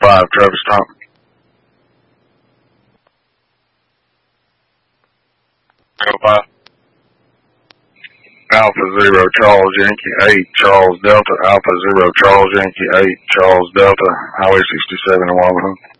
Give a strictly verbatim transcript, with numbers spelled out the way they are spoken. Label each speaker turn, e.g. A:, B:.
A: five, Travis Trump. three oh five. Alpha Zero Charles Yankee eight Charles Delta. Alpha Zero Charles Yankee eight Charles Delta. Highway sixty-seven in Wamaha.